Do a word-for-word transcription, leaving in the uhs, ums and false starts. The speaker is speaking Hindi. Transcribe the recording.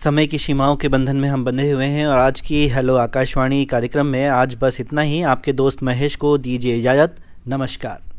समय की सीमाओं के बंधन में हम बंधे हुए हैं और आज की हेलो आकाशवाणी कार्यक्रम में आज बस इतना ही। आपके दोस्त महेश को दीजिए इजाज़त। नमस्कार।